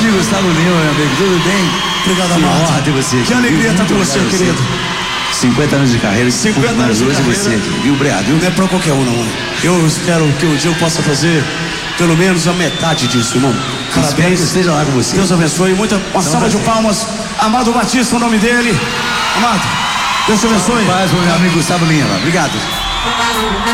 Grande Gustavo Lima, meu amigo, tudo bem? Obrigado, que amado. honra ter você aqui. Que alegria estar com você, querido. 50 anos de carreira, 50 anos de hoje carreira. você aqui, viu, Obrigado, viu? Não é pra qualquer um, não. Eu espero que um dia eu possa fazer pelo menos a metade disso, irmão. Espero que Parabéns. eu esteja lá com você. Deus abençoe. Uma salva de palmas. Amado Batista, o nome dele. Amado, Deus te abençoe. Paz, meu amigo Gustavo Lima. Obrigado.